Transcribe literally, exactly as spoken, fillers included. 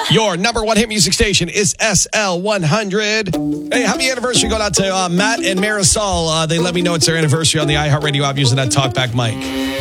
Your number one hit music station is S L one hundred. Hey, happy anniversary going out to uh, Matt and Marisol. Uh, they let me know it's their anniversary on the iHeartRadio app using that talkback mic.